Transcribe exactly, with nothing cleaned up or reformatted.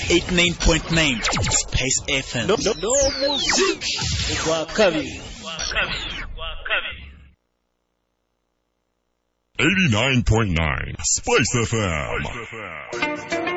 eighty-nine point nine Space F M. No, no, no music. Wakabi. eighty-nine point nine Spice F M.